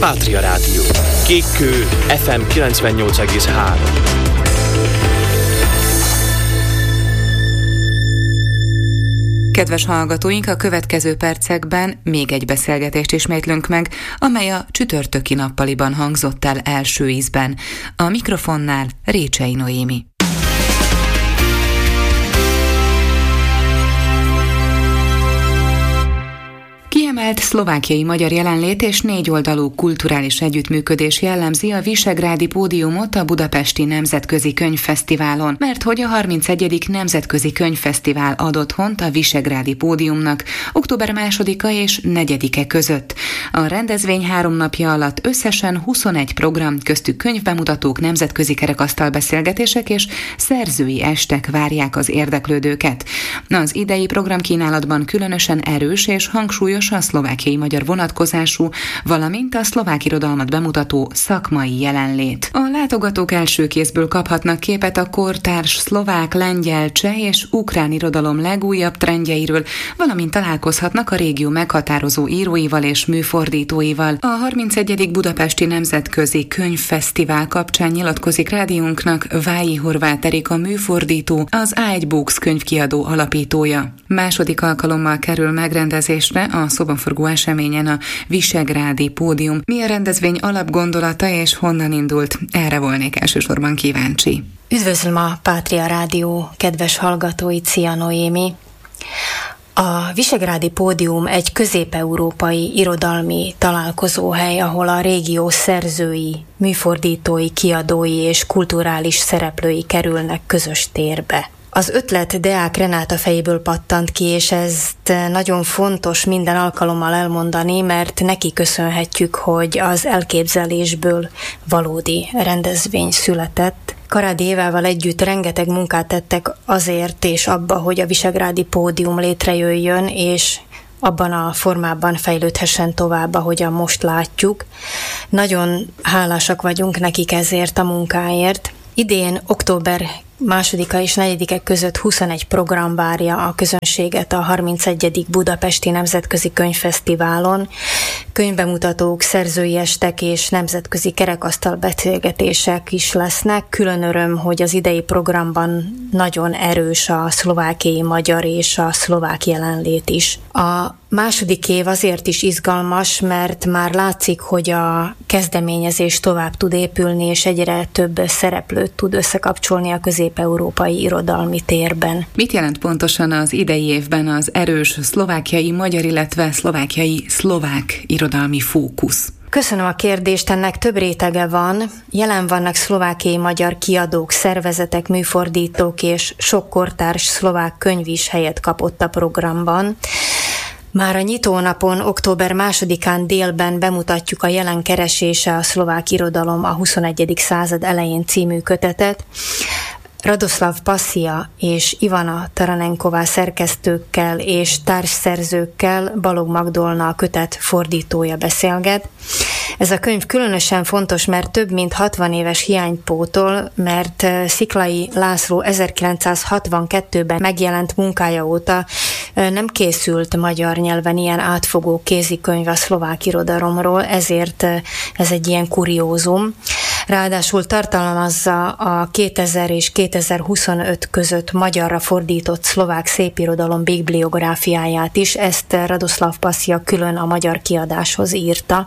Pátria Rádió. Kékkő FM 98,3. Kedves hallgatóink, a következő percekben még egy beszélgetést ismétlünk meg, amely a csütörtöki nappaliban hangzott el első ízben. A mikrofonnál Récsei Noémi. Kiemelt szlovákiai magyar jelenlét és 4 oldalú kulturális együttműködés jellemzi a Visegrádi Pódiumot a Budapesti Nemzetközi Könyvfesztiválon, mert hogy a 31. Nemzetközi Könyvfesztivál ad otthont a Visegrádi Pódiumnak október 2-a és 4-e között. A rendezvény 3 napja alatt összesen 21 program, köztük könyvbemutatók, nemzetközi kerekasztal beszélgetések és szerzői estek várják az érdeklődőket. Az idei programkínálatban különösen erős és hangsúlyos a szlovákiai magyar vonatkozású, valamint a szlovák irodalmat bemutató szakmai jelenlét. A látogatók első kézből kaphatnak képet a kortárs szlovák, lengyel, cseh és ukrán irodalom legújabb trendjeiről, valamint találkozhatnak a régió meghatározó íróival és műfordítóival. A 31. Budapesti Nemzetközi Könyvfesztivál kapcsán nyilatkozik rádiónknak Vályi Horváth Erika műfordító, az A1 Books könyvkiadó alapítója. Második alkalommal kerül megrendezésre a szobaforgó eseményen a Visegrádi Pódium. Mi a rendezvény alapgondolata és honnan indult? Erre volnék elsősorban kíváncsi. Üdvözlöm a Pátria Rádió kedves hallgatóit, szia Noémi! A Visegrádi Pódium egy közép-európai irodalmi találkozóhely, ahol a régió szerzői, műfordítói, kiadói és kulturális szereplői kerülnek közös térbe. Az ötlet Deák Renáta fejéből pattant ki, és ezt nagyon fontos minden alkalommal elmondani, mert neki köszönhetjük, hogy az elképzelésből valódi rendezvény született. Karádi Évával együtt rengeteg munkát tettek azért és abba, hogy a Visegrádi Pódium létrejöjjön, és abban a formában fejlődhessen tovább, ahogyan most látjuk. Nagyon hálásak vagyunk nekik ezért a munkáért. Idén október 2-a és 4-e között 21 program várja a közönséget a 31. Budapesti Nemzetközi Könyvfesztiválon. Könyvbemutatók, szerzői estek és nemzetközi kerekasztal beszélgetések is lesznek. Külön öröm, hogy az idei programban nagyon erős a szlovákiai magyar és a szlovák jelenlét is. A második év azért is izgalmas, mert már látszik, hogy a kezdeményezés tovább tud épülni, és egyre több szereplőt tud összekapcsolni a közép-európai irodalmi térben. Mit jelent pontosan az idei évben az erős szlovákiai magyar, illetve szlovákiai szlovák irodalmi fókusz? Köszönöm a kérdést, ennek több rétege van. Jelen vannak szlovákiai magyar kiadók, szervezetek, műfordítók, és sok kortárs szlovák könyv is helyet kapott a programban. Már a nyitónapon, október 2-án délben bemutatjuk a Jelen keresése a szlovák irodalom a 21. század elején című kötetet. Radoslav Pasia és Ivana Taranenková szerkesztőkkel és társszerzőkkel Balogh Magdolna a kötet fordítója beszélget. Ez a könyv különösen fontos, mert több mint 60 éves hiányt pótol, mert Sziklay László 1962-ben megjelent munkája óta nem készült magyar nyelven ilyen átfogó kézikönyv a szlovák irodalomról, ezért ez egy ilyen kuriózum. Ráadásul tartalmazza a 2000 és 2025 között magyarra fordított szlovák szépirodalom bibliográfiáját is, ezt Radoslav Pasia külön a magyar kiadáshoz írta.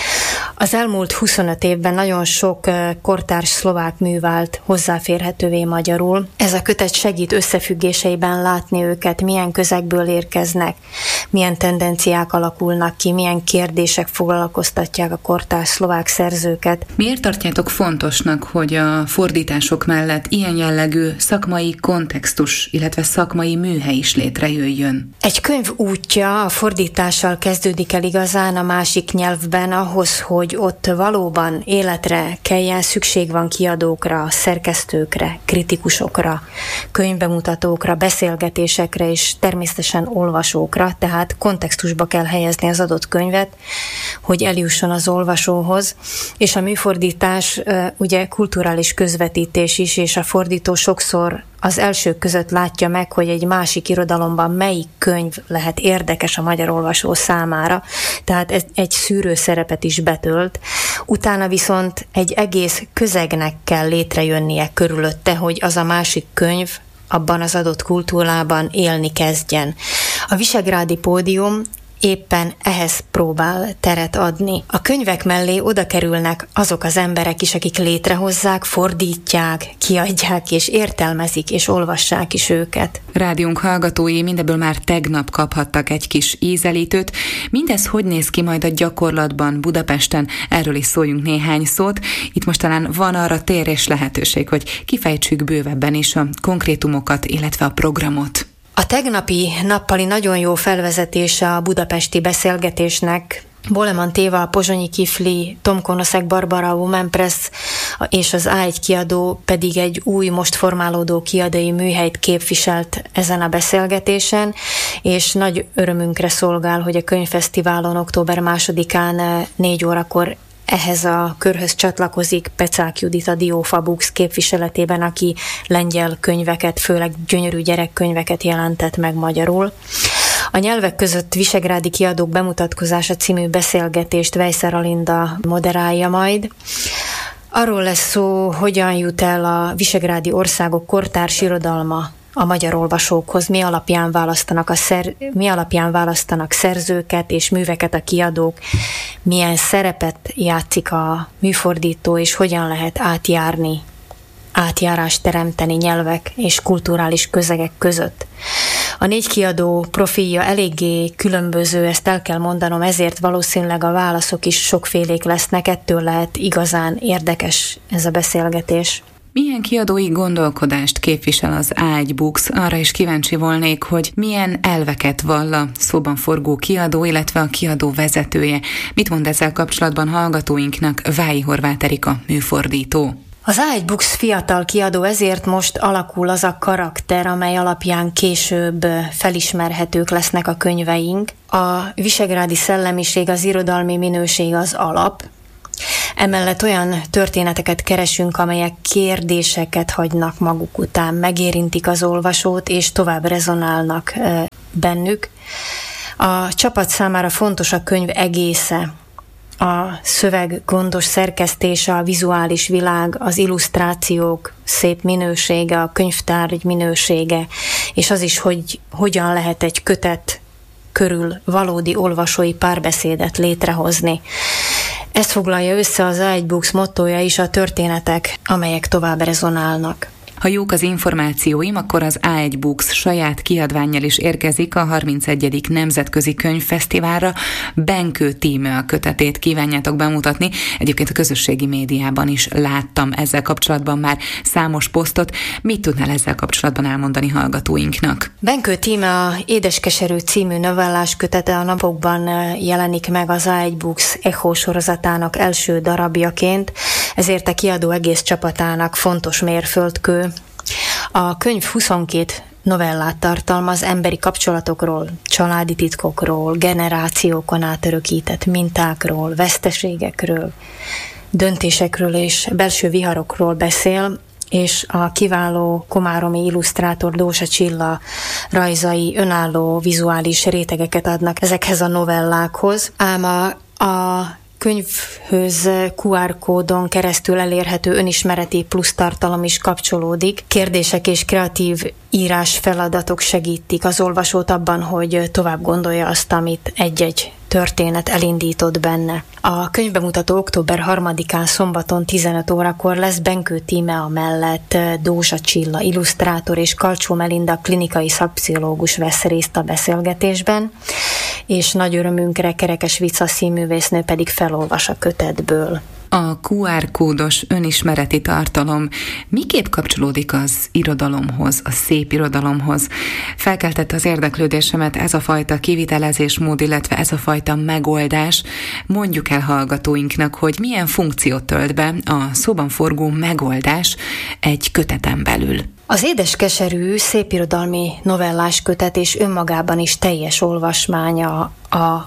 Az elmúlt 25 évben nagyon sok kortárs szlovák mű vált hozzáférhetővé magyarul. Ez a kötet segít összefüggéseiben látni őket, milyen közegből érkeznek, milyen tendenciák alakulnak ki, milyen kérdések foglalkoztatják a kortárs szlovák szerzőket. Miért tartjátok fontosnak, hogy a fordítások mellett ilyen jellegű szakmai kontextus, illetve szakmai műhely is létrejöjjön? Egy könyv útja a fordítással kezdődik el igazán a másik nyelvben, ahhoz, hogy ott valóban életre keljen, szükség van kiadókra, szerkesztőkre, kritikusokra, könyvbemutatókra, beszélgetésekre és természetesen olvasókra, tehát kontextusba kell helyezni az adott könyvet. hogy eljusson az olvasóhoz, és a műfordítás ugye kulturális közvetítés is, és a fordító sokszor az elsők között látja meg, hogy egy másik irodalomban melyik könyv lehet érdekes a magyar olvasó számára, tehát ez egy szűrő szerepet is betölt. Utána viszont egy egész közegnek kell létrejönnie körülötte, hogy az a másik könyv abban az adott kultúrában élni kezdjen. A Visegrádi Pódium éppen ehhez próbál teret adni. A könyvek mellé oda kerülnek azok az emberek is, akik létrehozzák, fordítják, kiadják és értelmezik és olvassák is őket. Rádiónk hallgatói mindebből már tegnap kaphattak egy kis ízelítőt. Mindez hogy néz ki majd a gyakorlatban Budapesten? Erről is szóljunk néhány szót. Itt most talán van arra tér és lehetőség, hogy kifejtsük bővebben is a konkrétumokat, illetve a programot. A tegnapi nappali nagyon jó felvezetése a budapesti beszélgetésnek Boleman Téva, a Pozsonyi Kifli, Tom Konoszek Barbara, Women Press és az A1 kiadó pedig egy új, most formálódó kiadói műhelyt képviselt ezen a beszélgetésen, és nagy örömünkre szolgál, hogy a könyvfesztiválon október 2-án 4 órakor ehhez a körhöz csatlakozik Pecák Judit a Diófa Books képviseletében, aki lengyel könyveket, főleg gyönyörű gyerekkönyveket jelentett meg magyarul. A nyelvek között Visegrádi Kiadók bemutatkozása című beszélgetést Vejszer Alinda moderálja majd. Arról lesz szó, hogyan jut el a visegrádi országok kortárs irodalma a magyar olvasókhoz, mi alapján választanak szerzőket és műveket a kiadók, milyen szerepet játszik a műfordító, és hogyan lehet átjárást teremteni nyelvek és kulturális közegek között. A 4 kiadó profilja eléggé különböző, ezt el kell mondanom, ezért valószínűleg a válaszok is sokfélék lesznek, ettől lehet igazán érdekes ez a beszélgetés. Milyen kiadói gondolkodást képvisel az A1 Books? Arra is kíváncsi volnék, hogy milyen elveket vall a szóban forgó kiadó, illetve a kiadó vezetője. Mit mond ezzel kapcsolatban hallgatóinknak Vályi Horváth Erika műfordító? Az A1 Books fiatal kiadó, ezért most alakul az a karakter, amely alapján később felismerhetők lesznek a könyveink. A visegrádi szellemiség, az irodalmi minőség az alap. Emellett olyan történeteket keresünk, amelyek kérdéseket hagynak maguk után, megérintik az olvasót, és tovább rezonálnak bennük. A csapat számára fontos a könyv egésze, a szöveg gondos szerkesztése, a vizuális világ, az illusztrációk szép minősége, a könyvtárgy minősége, és az is, hogy hogyan lehet egy kötet körül valódi olvasói párbeszédet létrehozni. Ezt foglalja össze az A1 Books mottója is, a történetek, amelyek tovább rezonálnak. Ha jók az információim, akkor az A1 Books saját kiadvánnyal is érkezik a 31. Nemzetközi Könyvfesztiválra. Benkő Tíme a kötetét kívánjátok bemutatni. Egyébként a közösségi médiában is láttam ezzel kapcsolatban már számos posztot. Mit tudnál ezzel kapcsolatban elmondani hallgatóinknak? Benkő Tíme a Édeskeserű című novellás kötete a napokban jelenik meg az A1 Books Echo sorozatának első darabjaként, ezért a kiadó egész csapatának fontos mérföldkő. A könyv 22 novellát tartalmaz emberi kapcsolatokról, családi titkokról, generációkon átörökített mintákról, veszteségekről, döntésekről és belső viharokról beszél, és a kiváló komáromi illusztrátor Dósa Csilla rajzai önálló vizuális rétegeket adnak ezekhez a novellákhoz, ám a könyvhöz QR kódon keresztül elérhető önismereti plusz tartalom is kapcsolódik. Kérdések és kreatív írás feladatok segítik az olvasót abban, hogy tovább gondolja azt, amit egy-egy történet elindított benne. A könyvbemutató október 3-án szombaton 15 órakor lesz. Benkő Tíme amellett Dósa Csilla illusztrátor és Kalcsó Melinda klinikai szakpszichológus vesz részt a beszélgetésben, és nagy örömünkre Kerekes Vica színművésznő pedig felolvas a kötetből. A QR kódos önismereti tartalom miképp kapcsolódik az irodalomhoz, a szép irodalomhoz? Felkeltette az érdeklődésemet ez a fajta kivitelezésmód, illetve ez a fajta megoldás. Mondjuk el hallgatóinknak, hogy milyen funkciót tölt be a szóban forgó megoldás egy köteten belül. Az édeskeserű szépirodalmi novellás kötet és önmagában is teljes olvasmánya a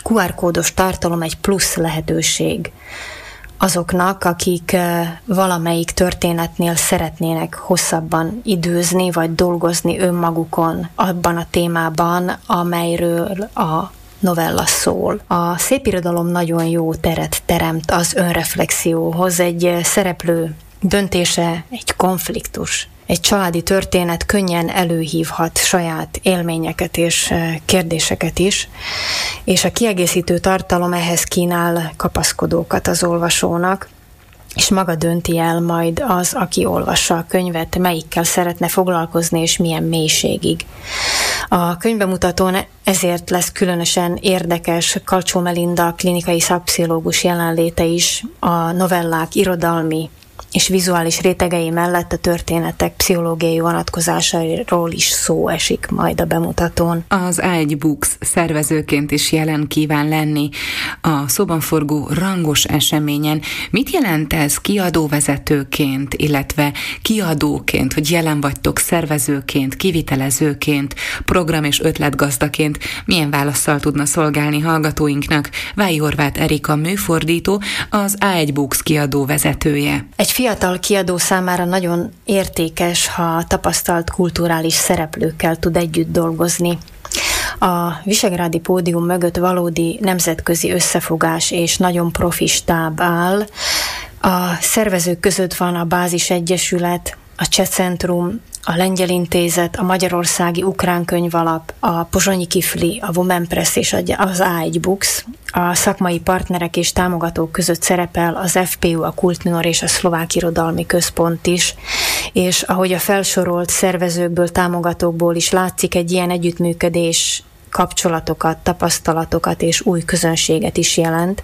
QR-kódos tartalom egy plusz lehetőség azoknak, akik valamelyik történetnél szeretnének hosszabban időzni, vagy dolgozni önmagukon abban a témában, amelyről a novella szól. A szépirodalom nagyon jó teret teremt az önreflexióhoz. Egy szereplő döntése, egy konfliktus, egy családi történet könnyen előhívhat saját élményeket és kérdéseket is, és a kiegészítő tartalom ehhez kínál kapaszkodókat az olvasónak, és maga dönti el majd az, aki olvassa a könyvet, melyikkel szeretne foglalkozni, és milyen mélységig. A könyvbemutatón ezért lesz különösen érdekes Kalcsó Melinda klinikai szakpszichológus jelenléte is, a novellák irodalmi és vizuális rétegei mellett a történetek pszichológiai vonatkozásairól is szó esik majd a bemutatón. Az A1 Books szervezőként is jelen kíván lenni a szóban forgó rangos eseményen. Mit jelent ez kiadóvezetőként, illetve kiadóként, hogy jelen vagytok szervezőként, kivitelezőként, program- és ötletgazdaként? Milyen válasszal tudna szolgálni hallgatóinknak Vályi Horváth Erika műfordító, az A1 Books kiadóvezetője? Egy fiatal kiadó számára nagyon értékes, ha tapasztalt kulturális szereplőkkel tud együtt dolgozni. A Visegrádi Pódium mögött valódi nemzetközi összefogás és nagyon profi stáb áll. A szervezők között van a Bázis Egyesület, a Cseh Centrum, a Lengyel Intézet, a Magyarországi Ukrán Könyvalap, a Pozsonyi Kifli, a Women Press és az A1 Books. A szakmai partnerek és támogatók között szerepel az FPU, a Kultminor és a Szlovák Irodalmi Központ is, és ahogy a felsorolt szervezőkből, támogatókból is látszik, egy ilyen együttműködés kapcsolatokat, tapasztalatokat és új közönséget is jelent.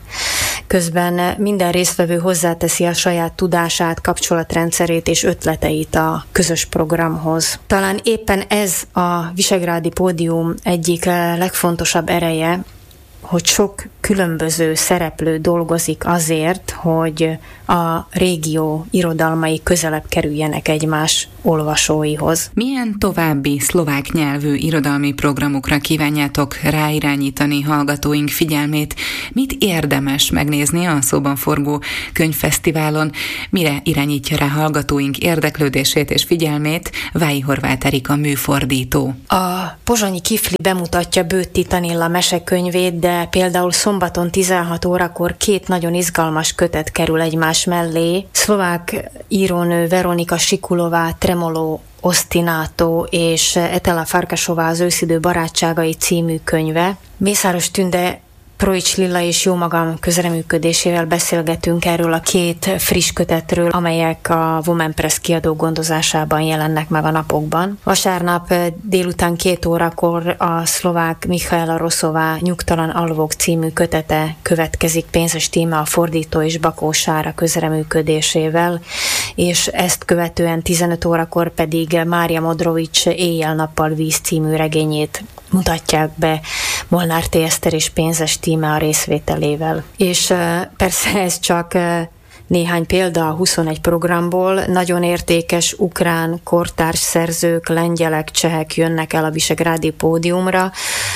Közben minden résztvevő hozzáteszi a saját tudását, kapcsolatrendszerét és ötleteit a közös programhoz. Talán éppen ez a Visegrádi Pódium egyik legfontosabb ereje, hogy sok különböző szereplő dolgozik azért, hogy a régió irodalmai közelebb kerüljenek egymás olvasóihoz. Milyen további szlovák nyelvű irodalmi programokra kívánjátok ráirányítani hallgatóink figyelmét? Mit érdemes megnézni a szóban forgó könyvfesztiválon? Mire irányítja rá hallgatóink érdeklődését és figyelmét Vályi Horváth Erika műfordító? A Pozsonyi Kifli bemutatja Bőtti Tanilla mesekönyvét, de például szombaton 16 órakor 2 nagyon izgalmas kötet kerül egymás mellé. Szlovák írónő Veronika Sikulová Tremolo Ostinato és Etela Farkasová az őszidő barátságai című könyve. Mészáros Tünde Proics Lilla és jómagam közreműködésével beszélgetünk erről a 2 friss kötetről, amelyek a Women Press kiadó gondozásában jelennek meg a napokban. Vasárnap délután 2 órakor a szlovák Michaela Rosszová Nyugtalan alvók című kötete következik Pénzes Tíme a fordító és Bakó Sára közreműködésével, és ezt követően 15 órakor pedig Mária Modrovics Éjjel-nappal víz című regényét mutatják be Molnár T. Eszter és Pénzes Tíme a részvételével. És persze ez csak néhány példa a 21 programból. Nagyon értékes ukrán kortárs szerzők, lengyelek, csehek jönnek el a Visegrádi Pódiumra.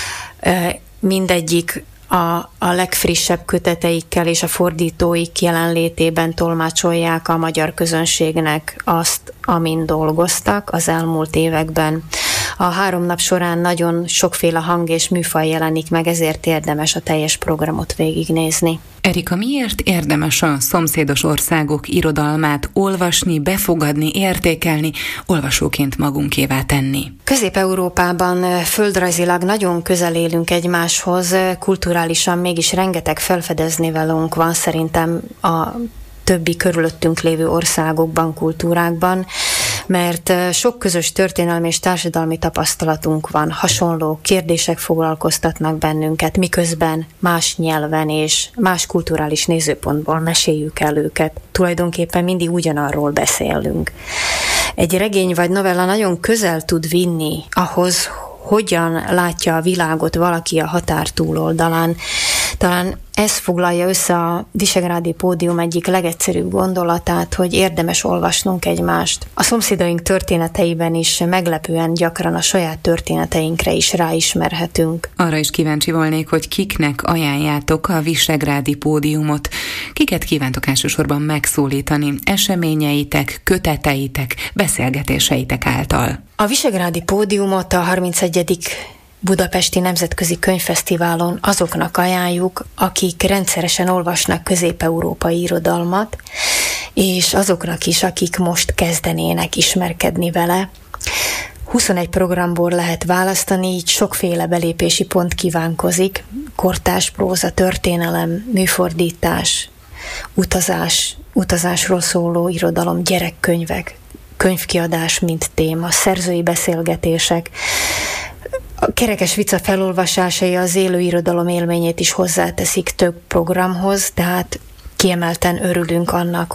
Mindegyik a legfrissebb köteteikkel és a fordítóik jelenlétében tolmácsolják a magyar közönségnek azt, amin dolgoztak az elmúlt években. A 3 nap során nagyon sokféle hang és műfaj jelenik meg, ezért érdemes a teljes programot végignézni. Erika, miért érdemes a szomszédos országok irodalmát olvasni, befogadni, értékelni, olvasóként magunkévá tenni? Közép-Európában földrajzilag nagyon közel élünk egymáshoz, kulturálisan mégis rengeteg felfedeznivalónk van szerintem a többi körülöttünk lévő országokban, kultúrákban, mert sok közös történelmi és társadalmi tapasztalatunk van, hasonló kérdések foglalkoztatnak bennünket, miközben más nyelven és más kulturális nézőpontból meséljük el őket. Tulajdonképpen mindig ugyanarról beszélünk. Egy regény vagy novella nagyon közel tud vinni ahhoz, hogyan látja a világot valaki a határ túloldalán. Talán Ez foglalja össze a Visegrádi Pódium egyik legegyszerűbb gondolatát, hogy érdemes olvasnunk egymást. A szomszédaink történeteiben is meglepően gyakran a saját történeteinkre is ráismerhetünk. Arra is kíváncsi volnék, hogy kiknek ajánljátok a Visegrádi Pódiumot. Kiket kívántok elsősorban megszólítani eseményeitek, köteteitek, beszélgetéseitek által? A Visegrádi Pódiumot a 31. Budapesti Nemzetközi Könyvfesztiválon azoknak ajánljuk, akik rendszeresen olvasnak közép-európai irodalmat, és azoknak is, akik most kezdenének ismerkedni vele. 21 programból lehet választani, így sokféle belépési pont kívánkozik: kortárs próza, történelem, műfordítás, utazásról szóló irodalom, gyerekkönyvek, könyvkiadás mint téma, szerzői beszélgetések. A kerekes vicca felolvasásai az élő irodalom élményét is hozzáteszik több programhoz, tehát kiemelten örülünk annak,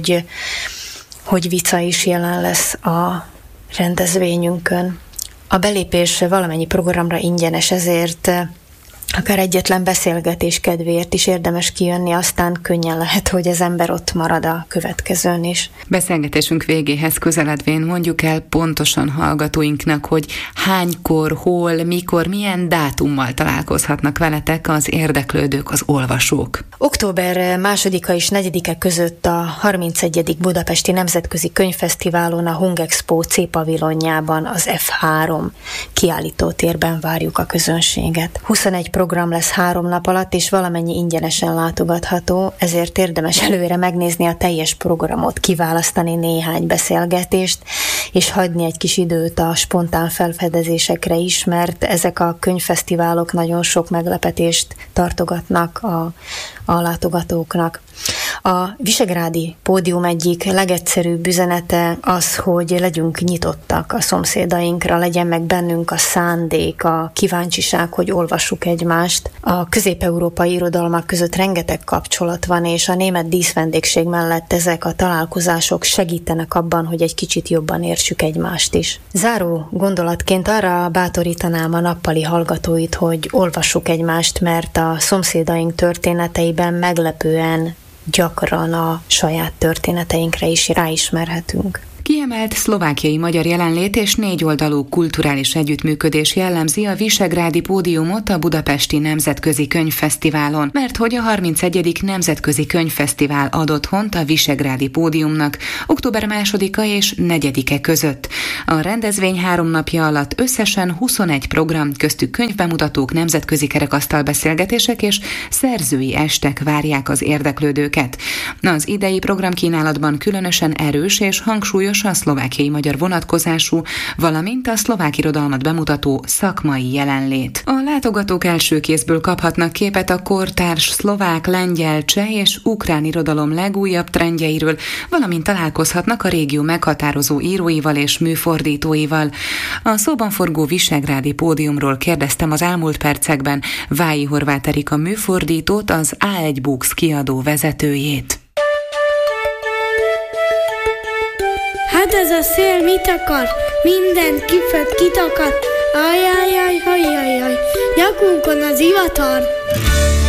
hogy vicca is jelen lesz a rendezvényünkön. A belépés valamennyi programra ingyenes, ezért akár egyetlen beszélgetés kedvéért is érdemes kijönni, aztán könnyen lehet, hogy az ember ott marad a következőn is. Beszélgetésünk végéhez közeledvén mondjuk el pontosan hallgatóinknak, hogy hánykor, hol, mikor, milyen dátummal találkozhatnak veletek az érdeklődők, az olvasók. Október 2-a és 4-e között a 31. Budapesti Nemzetközi Könyvfesztiválon a Hungexpo C pavilonjában, az F3 kiállítótérben várjuk a közönséget. 21 program lesz 3 nap alatt, és valamennyi ingyenesen látogatható, ezért érdemes előre megnézni a teljes programot, kiválasztani néhány beszélgetést, és hagyni egy kis időt a spontán felfedezésekre is, mert ezek a könyvfesztiválok nagyon sok meglepetést tartogatnak a látogatóknak. A Visegrádi Pódium egyik legegyszerűbb üzenete az, hogy legyünk nyitottak a szomszédainkra, legyen meg bennünk a szándék, a kíváncsiság, hogy olvassuk egymást. A közép-európai irodalmak között rengeteg kapcsolat van, és a német díszvendégség mellett ezek a találkozások segítenek abban, hogy egy kicsit jobban értsük egymást is. Záró gondolatként arra bátorítanám a nappali hallgatóit, hogy olvassuk egymást, mert a szomszédaink történeteiben meglepően gyakran a saját történeteinkre is ráismerhetünk. Kiemelt szlovákiai magyar jelenlét és 4 oldalú kulturális együttműködés jellemzi a Visegrádi Pódiumot a Budapesti Nemzetközi Könyvfesztiválon, mert hogy a 31. Nemzetközi Könyvfesztivál ad otthont a Visegrádi Pódiumnak október 2-a és 4-e között. A rendezvény 3 napja alatt összesen 21 program, köztük könyvbemutatók, nemzetközi kerekasztal beszélgetések és szerzői estek várják az érdeklődőket. Az idei programkínálatban különösen erős és hangsúlyos a szlovákiai magyar vonatkozású, valamint a szlovák irodalmat bemutató szakmai jelenlét. A látogatók első kézből kaphatnak képet a kortárs szlovák, lengyel, cseh és ukrán irodalom legújabb trendjeiről, valamint találkozhatnak a régió meghatározó íróival és műfordítóival. A szóban forgó Visegrádi Pódiumról kérdeztem az elmúlt percekben Vályi Horváth Erika műfordítót, az A1 Books kiadó vezetőjét. Hát ez a szél mit akar? Mindent kifed, kitakar. Ajajaj, hajajaj, nyakunkon az ivatar.